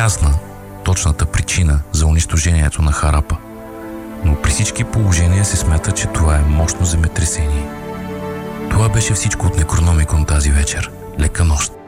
ясна точната причина за унищожението на Харапа, но при всички положения се смята, че това е мощно земетресение. Това беше всичко от Некрономикон тази вечер. Лека нощ!